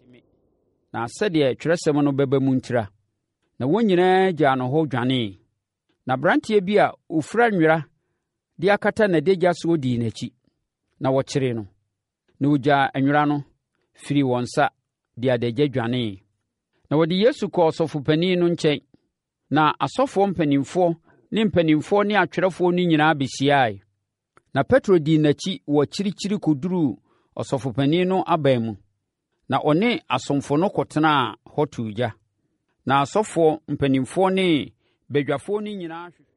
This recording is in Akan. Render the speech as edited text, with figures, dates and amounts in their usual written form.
na sɛdeɛ Twerɛsɛm no bɛba mu ntira. Na wɔn nyinaa gyaa no hɔ dwanee. Na aberanteɛ bi a ɔfira nwera de akata n'adagya soɔ dii n'akyi. Na wɔkyeree no. Na wɔgyaa nwera no firii wɔn nsa de adagya dwanee. Na wɔde Yesu kɔɔ ɔsɔfopanin no nkyɛn. Na asɔfoɔ mpanimfoɔ ne mpanimfoɔ ne atwerɛfoɔ no nyinaa bɛhyiaeɛ. Na Petro dii n'akyi wɔ akyirikyiri kɔduruu ɔsɔfopanin no aban mu. Na ɔne asomfo no kɔtenaa hɔ too gya. Na asɔfoɔ mpanimfoɔ ne badwafoɔ no nyinaa